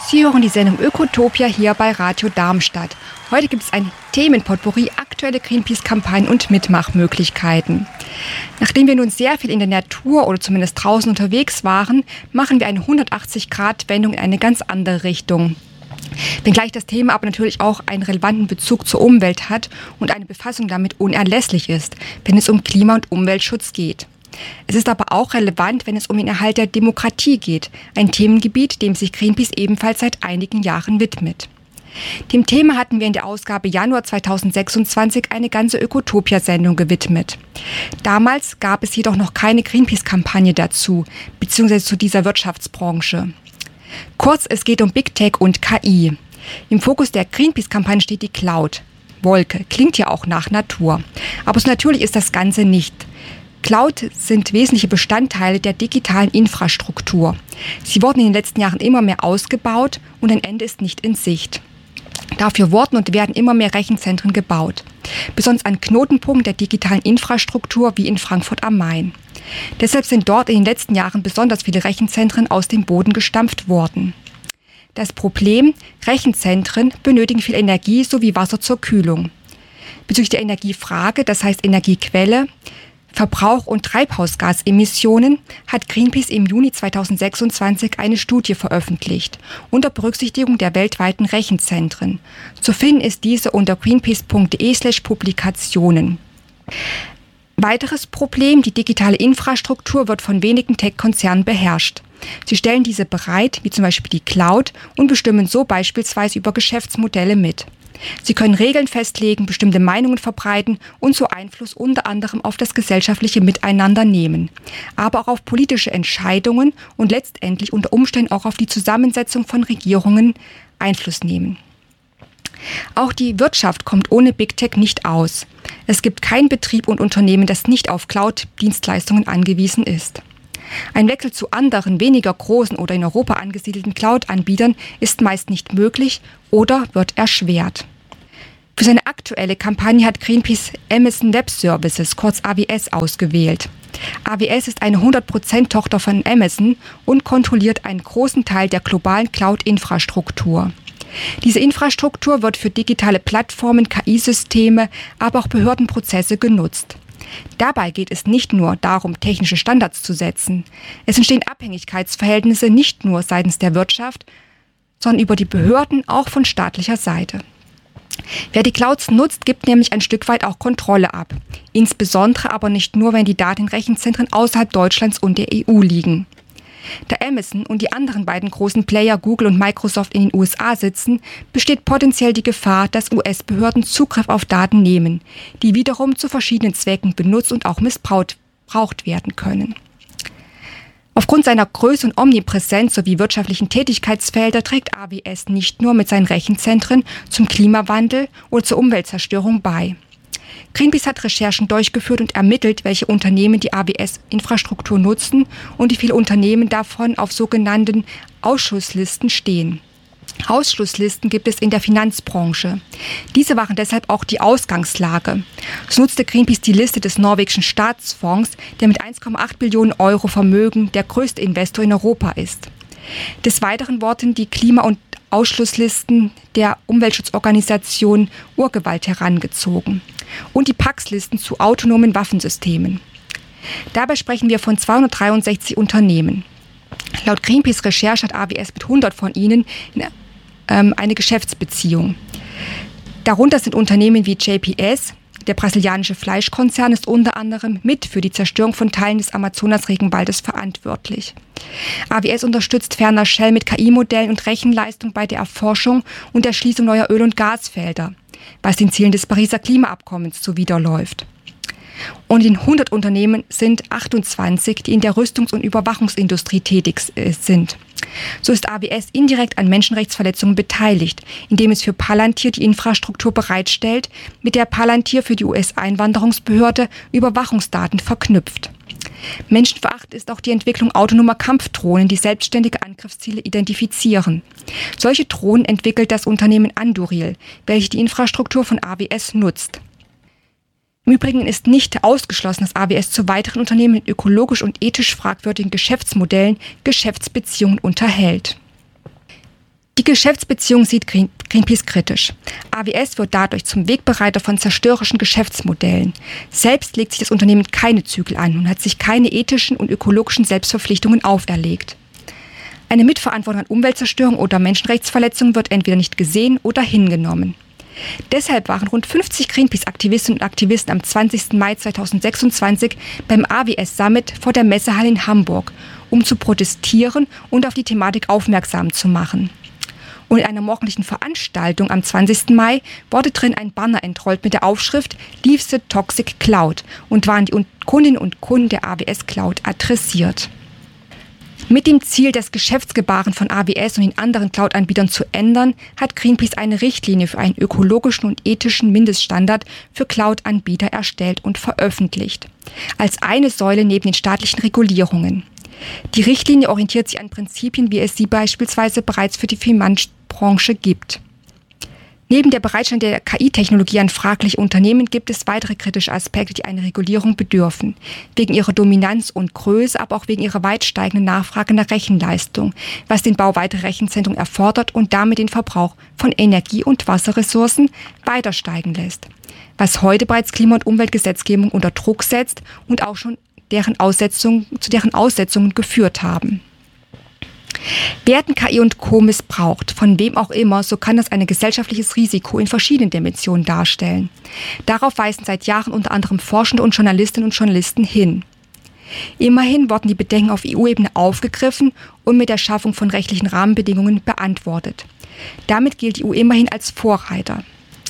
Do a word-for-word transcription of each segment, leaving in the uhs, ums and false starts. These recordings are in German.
Sie hören die Sendung Ökotopia hier bei Radio Darmstadt. Heute gibt es ein Themenpotpourri, aktuelle Greenpeace-Kampagnen und Mitmachmöglichkeiten. Nachdem wir nun sehr viel in der Natur oder zumindest draußen unterwegs waren, machen wir eine hundertachtzig-Grad-Wendung in eine ganz andere Richtung. Wenngleich das Thema aber natürlich auch einen relevanten Bezug zur Umwelt hat und eine Befassung damit unerlässlich ist, wenn es um Klima- und Umweltschutz geht. Es ist aber auch relevant, wenn es um den Erhalt der Demokratie geht, ein Themengebiet, dem sich Greenpeace ebenfalls seit einigen Jahren widmet. Dem Thema hatten wir in der Ausgabe Januar zweitausendsechsundzwanzig eine ganze Ökotopia-Sendung gewidmet. Damals gab es jedoch noch keine Greenpeace-Kampagne dazu, beziehungsweise zu dieser Wirtschaftsbranche. Kurz, es geht um Big Tech und K I. Im Fokus der Greenpeace-Kampagne steht die Cloud. Wolke, klingt ja auch nach Natur. Aber so natürlich ist das Ganze nicht. Cloud sind wesentliche Bestandteile der digitalen Infrastruktur. Sie wurden in den letzten Jahren immer mehr ausgebaut und ein Ende ist nicht in Sicht. Dafür wurden und werden immer mehr Rechenzentren gebaut, besonders an Knotenpunkten der digitalen Infrastruktur wie in Frankfurt am Main. Deshalb sind dort in den letzten Jahren besonders viele Rechenzentren aus dem Boden gestampft worden. Das Problem: Rechenzentren benötigen viel Energie sowie Wasser zur Kühlung. Bezüglich der Energiefrage, das heißt Energiequelle, Verbrauch und Treibhausgasemissionen, hat Greenpeace im Juni zweitausendsechsundzwanzig eine Studie veröffentlicht, unter Berücksichtigung der weltweiten Rechenzentren. Zu finden ist diese unter greenpeace punkt de slash publikationen. Weiteres Problem: Die digitale Infrastruktur wird von wenigen Tech-Konzernen beherrscht. Sie stellen diese bereit, wie zum Beispiel die Cloud, und bestimmen so beispielsweise über Geschäftsmodelle mit. Sie können Regeln festlegen, bestimmte Meinungen verbreiten und so Einfluss unter anderem auf das gesellschaftliche Miteinander nehmen, aber auch auf politische Entscheidungen und letztendlich unter Umständen auch auf die Zusammensetzung von Regierungen Einfluss nehmen. Auch die Wirtschaft kommt ohne Big Tech nicht aus. Es gibt keinen Betrieb und Unternehmen, das nicht auf Cloud-Dienstleistungen angewiesen ist. Ein Wechsel zu anderen, weniger großen oder in Europa angesiedelten Cloud-Anbietern ist meist nicht möglich oder wird erschwert. Für seine aktuelle Kampagne hat Greenpeace Amazon Web Services, kurz A W S, ausgewählt. A W S ist eine hundert Prozent Tochter von Amazon und kontrolliert einen großen Teil der globalen Cloud-Infrastruktur. Diese Infrastruktur wird für digitale Plattformen, K I-Systeme, aber auch Behördenprozesse genutzt. Dabei geht es nicht nur darum, technische Standards zu setzen. Es entstehen Abhängigkeitsverhältnisse nicht nur seitens der Wirtschaft, sondern über die Behörden auch von staatlicher Seite. Wer die Clouds nutzt, gibt nämlich ein Stück weit auch Kontrolle ab. Insbesondere aber nicht nur, wenn die Daten in Rechenzentren außerhalb Deutschlands und der E U liegen. Da Amazon und die anderen beiden großen Player Google und Microsoft in den U S A sitzen, besteht potenziell die Gefahr, dass U S-Behörden Zugriff auf Daten nehmen, die wiederum zu verschiedenen Zwecken benutzt und auch missbraucht werden können. Aufgrund seiner Größe und Omnipräsenz sowie wirtschaftlichen Tätigkeitsfelder trägt A W S nicht nur mit seinen Rechenzentren zum Klimawandel oder zur Umweltzerstörung bei. Greenpeace hat Recherchen durchgeführt und ermittelt, welche Unternehmen die A W S-Infrastruktur nutzen und wie viele Unternehmen davon auf sogenannten Ausschusslisten stehen. Ausschlusslisten gibt es in der Finanzbranche. Diese waren deshalb auch die Ausgangslage. So nutzte Greenpeace die Liste des norwegischen Staatsfonds, der mit eins Komma acht Billionen Euro Vermögen der größte Investor in Europa ist. Des Weiteren wurden die Klima- und Ausschlusslisten der Umweltschutzorganisation Urgewalt herangezogen und die Pax-Listen zu autonomen Waffensystemen. Dabei sprechen wir von zweihundertdreiundsechzig Unternehmen. Laut Greenpeace Recherche hat A W S mit hundert von ihnen ähm, eine Geschäftsbeziehung. Darunter sind Unternehmen wie J P S, der brasilianische Fleischkonzern ist unter anderem mit für die Zerstörung von Teilen des Amazonas-Regenwaldes verantwortlich. A W S unterstützt ferner Shell mit K I-Modellen und Rechenleistung bei der Erforschung und Erschließung neuer Öl- und Gasfelder, was den Zielen des Pariser Klimaabkommens zuwiderläuft. Und in hundert Unternehmen sind achtundzwanzig, die in der Rüstungs- und Überwachungsindustrie tätig sind. So ist A W S indirekt an Menschenrechtsverletzungen beteiligt, indem es für Palantir die Infrastruktur bereitstellt, mit der Palantir für die U S-Einwanderungsbehörde Überwachungsdaten verknüpft. Menschenverachtend ist auch die Entwicklung autonomer Kampfdrohnen, die selbstständige Angriffsziele identifizieren. Solche Drohnen entwickelt das Unternehmen Anduril, welches die Infrastruktur von A W S nutzt. Im Übrigen ist nicht ausgeschlossen, dass A W S zu weiteren Unternehmen mit ökologisch und ethisch fragwürdigen Geschäftsmodellen Geschäftsbeziehungen unterhält. Die Geschäftsbeziehung sieht Greenpeace kritisch. A W S wird dadurch zum Wegbereiter von zerstörerischen Geschäftsmodellen. Selbst legt sich das Unternehmen keine Zügel an und hat sich keine ethischen und ökologischen Selbstverpflichtungen auferlegt. Eine Mitverantwortung an Umweltzerstörung oder Menschenrechtsverletzungen wird entweder nicht gesehen oder hingenommen. Deshalb waren rund fünfzig Greenpeace-Aktivistinnen und Aktivisten am zwanzigsten Mai zweitausendsechsundzwanzig beim A W S-Summit vor der Messehalle in Hamburg, um zu protestieren und auf die Thematik aufmerksam zu machen. Und in einer morgendlichen Veranstaltung am zwanzigsten Mai wurde drin ein Banner entrollt mit der Aufschrift "Leave the Toxic Cloud" und waren die Kundinnen und Kunden der A W S Cloud adressiert. Mit dem Ziel, das Geschäftsgebaren von A W S und den anderen Cloud-Anbietern zu ändern, hat Greenpeace eine Richtlinie für einen ökologischen und ethischen Mindeststandard für Cloud-Anbieter erstellt und veröffentlicht, als eine Säule neben den staatlichen Regulierungen. Die Richtlinie orientiert sich an Prinzipien, wie es sie beispielsweise bereits für die Finanzbranche gibt. Neben der Bereitstellung der K I-Technologie an fragliche Unternehmen gibt es weitere kritische Aspekte, die einer Regulierung bedürfen. Wegen ihrer Dominanz und Größe, aber auch wegen ihrer weit steigenden Nachfrage nach Rechenleistung, was den Bau weiterer Rechenzentren erfordert und damit den Verbrauch von Energie- und Wasserressourcen weiter steigen lässt. Was heute bereits Klima- und Umweltgesetzgebung unter Druck setzt und auch schon deren Aussetzung, zu deren Aussetzungen geführt haben. Werden K I und Co. missbraucht, von wem auch immer, so kann das ein gesellschaftliches Risiko in verschiedenen Dimensionen darstellen. Darauf weisen seit Jahren unter anderem Forschende und Journalistinnen und Journalisten hin. Immerhin wurden die Bedenken auf E U-Ebene aufgegriffen und mit der Schaffung von rechtlichen Rahmenbedingungen beantwortet. Damit gilt die E U immerhin als Vorreiter.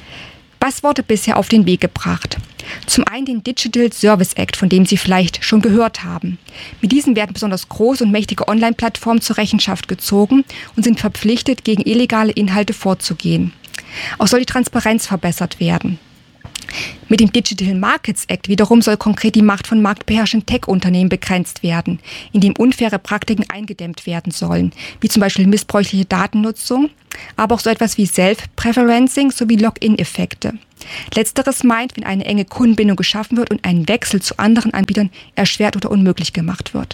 Was wurde bisher auf den Weg gebracht? Zum einen den Digital Service Act, von dem Sie vielleicht schon gehört haben. Mit diesem werden besonders große und mächtige Online-Plattformen zur Rechenschaft gezogen und sind verpflichtet, gegen illegale Inhalte vorzugehen. Auch soll die Transparenz verbessert werden. Mit dem Digital Markets Act wiederum soll konkret die Macht von marktbeherrschenden Tech-Unternehmen begrenzt werden, indem unfaire Praktiken eingedämmt werden sollen, wie zum Beispiel missbräuchliche Datennutzung, aber auch so etwas wie Self-Preferencing sowie Login-Effekte. Letzteres meint, wenn eine enge Kundenbindung geschaffen wird und ein Wechsel zu anderen Anbietern erschwert oder unmöglich gemacht wird.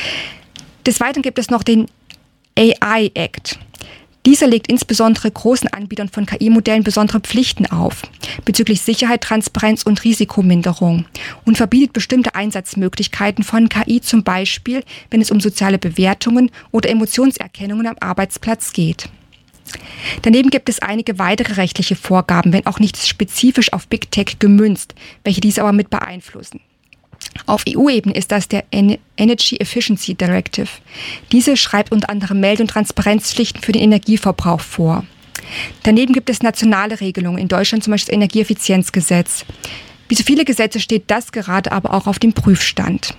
Des Weiteren gibt es noch den A I Act. Dieser legt insbesondere großen Anbietern von K I-Modellen besondere Pflichten auf, bezüglich Sicherheit, Transparenz und Risikominderung und verbietet bestimmte Einsatzmöglichkeiten von K I, zum Beispiel, wenn es um soziale Bewertungen oder Emotionserkennungen am Arbeitsplatz geht. Daneben gibt es einige weitere rechtliche Vorgaben, wenn auch nicht spezifisch auf Big Tech gemünzt, welche diese aber mit beeinflussen. Auf E U-Ebene ist das der Energy Efficiency Directive. Diese schreibt unter anderem Melde- und Transparenzpflichten für den Energieverbrauch vor. Daneben gibt es nationale Regelungen, in Deutschland zum Beispiel das Energieeffizienzgesetz. Wie so viele Gesetze steht das gerade aber auch auf dem Prüfstand.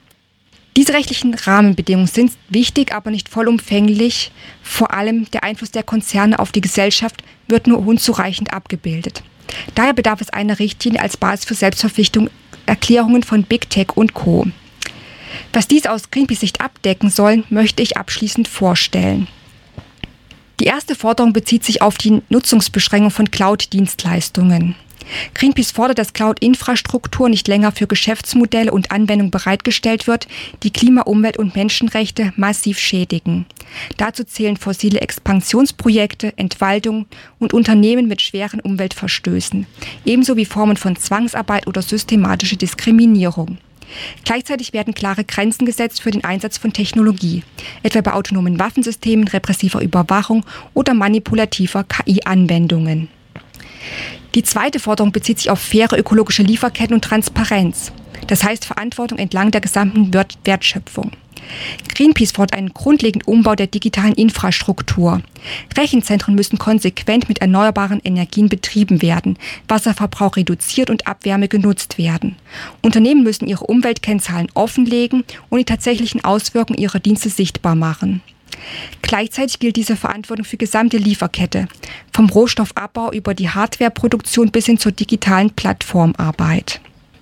Diese rechtlichen Rahmenbedingungen sind wichtig, aber nicht vollumfänglich. Vor allem der Einfluss der Konzerne auf die Gesellschaft wird nur unzureichend abgebildet. Daher bedarf es einer Richtlinie als Basis für Selbstverpflichtung, Erklärungen von Big Tech und Co. Was dies aus Greenpeace-Sicht abdecken soll, möchte ich abschließend vorstellen. Die erste Forderung bezieht sich auf die Nutzungsbeschränkung von Cloud-Dienstleistungen. Greenpeace fordert, dass Cloud-Infrastruktur nicht länger für Geschäftsmodelle und Anwendungen bereitgestellt wird, die Klima-, Umwelt- und Menschenrechte massiv schädigen. Dazu zählen fossile Expansionsprojekte, Entwaldung und Unternehmen mit schweren Umweltverstößen, ebenso wie Formen von Zwangsarbeit oder systematische Diskriminierung. Gleichzeitig werden klare Grenzen gesetzt für den Einsatz von Technologie, etwa bei autonomen Waffensystemen, repressiver Überwachung oder manipulativer K I-Anwendungen. Die zweite Forderung bezieht sich auf faire ökologische Lieferketten und Transparenz, das heißt Verantwortung entlang der gesamten Wertschöpfung. Greenpeace fordert einen grundlegenden Umbau der digitalen Infrastruktur. Rechenzentren müssen konsequent mit erneuerbaren Energien betrieben werden, Wasserverbrauch reduziert und Abwärme genutzt werden. Unternehmen müssen ihre Umweltkennzahlen offenlegen und die tatsächlichen Auswirkungen ihrer Dienste sichtbar machen. Gleichzeitig gilt diese Verantwortung für die gesamte Lieferkette, vom Rohstoffabbau über die Hardwareproduktion bis hin zur digitalen Plattformarbeit.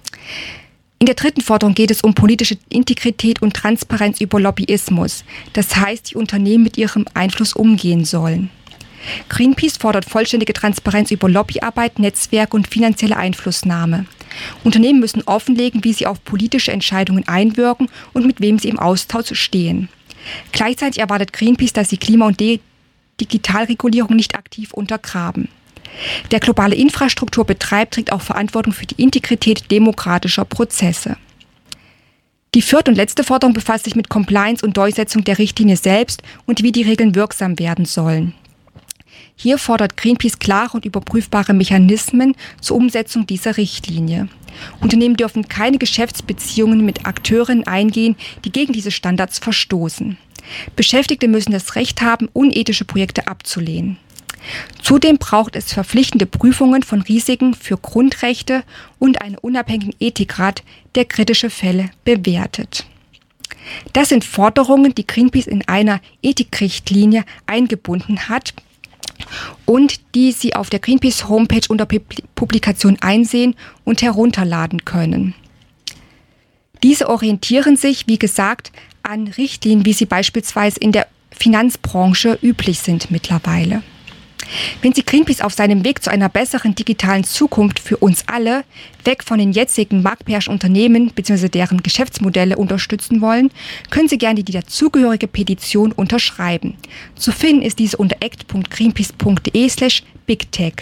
In der dritten Forderung geht es um politische Integrität und Transparenz über Lobbyismus, das heißt, die Unternehmen mit ihrem Einfluss umgehen sollen. Greenpeace fordert vollständige Transparenz über Lobbyarbeit, Netzwerke und finanzielle Einflussnahme. Unternehmen müssen offenlegen, wie sie auf politische Entscheidungen einwirken und mit wem sie im Austausch stehen. Gleichzeitig erwartet Greenpeace, dass die Klima- und De- Digitalregulierung nicht aktiv untergraben. Der globale Infrastrukturbetreiber trägt auch Verantwortung für die Integrität demokratischer Prozesse. Die vierte und letzte Forderung befasst sich mit Compliance und Durchsetzung der Richtlinie selbst und wie die Regeln wirksam werden sollen. Hier fordert Greenpeace klare und überprüfbare Mechanismen zur Umsetzung dieser Richtlinie. Unternehmen dürfen keine Geschäftsbeziehungen mit Akteuren eingehen, die gegen diese Standards verstoßen. Beschäftigte müssen das Recht haben, unethische Projekte abzulehnen. Zudem braucht es verpflichtende Prüfungen von Risiken für Grundrechte und einen unabhängigen Ethikrat, der kritische Fälle bewertet. Das sind Forderungen, die Greenpeace in einer Ethikrichtlinie eingebunden hat und die Sie auf der Greenpeace-Homepage unter Publikation einsehen und herunterladen können. Diese orientieren sich, wie gesagt, an Richtlinien, wie sie beispielsweise in der Finanzbranche üblich sind mittlerweile. Wenn Sie Greenpeace auf seinem Weg zu einer besseren digitalen Zukunft für uns alle, weg von den jetzigen marktbeherrschenden Unternehmen bzw. deren Geschäftsmodelle unterstützen wollen, können Sie gerne die dazugehörige Petition unterschreiben. Zu finden ist diese unter act punkt greenpeace punkt de slash bigtech.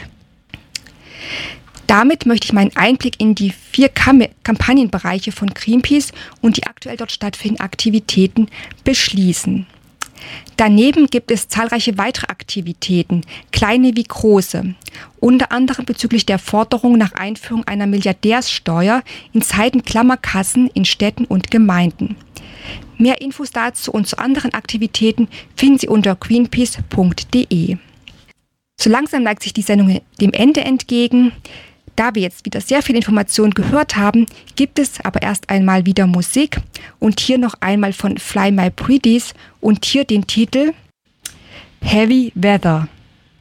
Damit möchte ich meinen Einblick in die vier Kam- Kampagnenbereiche von Greenpeace und die aktuell dort stattfindenden Aktivitäten beschließen. Daneben gibt es zahlreiche weitere Aktivitäten, kleine wie große, unter anderem bezüglich der Forderung nach Einführung einer Milliardärssteuer in Zeiten Klammerkassen in Städten und Gemeinden. Mehr Infos dazu und zu anderen Aktivitäten finden Sie unter greenpeace punkt de. So langsam neigt sich die Sendung dem Ende entgegen. Da wir jetzt wieder sehr viel Informationen gehört haben, gibt es aber erst einmal wieder Musik und hier noch einmal von Fly My Pretties und hier den Titel Heavy Weather.